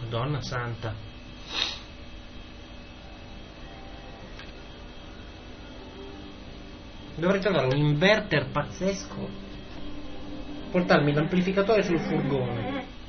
Madonna santa. Dovrei trovare un inverter pazzesco. Portarmi l'amplificatore sul furgone.